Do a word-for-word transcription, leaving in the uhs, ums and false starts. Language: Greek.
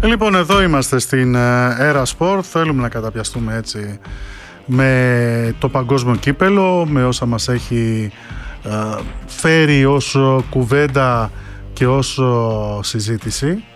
Λοιπόν, εδώ είμαστε στην Era Sport. Θέλουμε να καταπιαστούμε έτσι με το παγκόσμιο κύπελο, με όσα μας έχει ε, φέρει ως κουβέντα και ως συζήτηση.